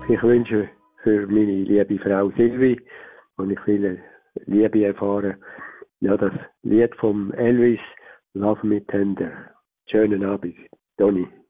Ich wünsche für meine liebe Frau Silvi, und ich viel Liebe erfahren, ja, das Lied vom Elvis, Love Me Tender. Schönen Abend, Toni.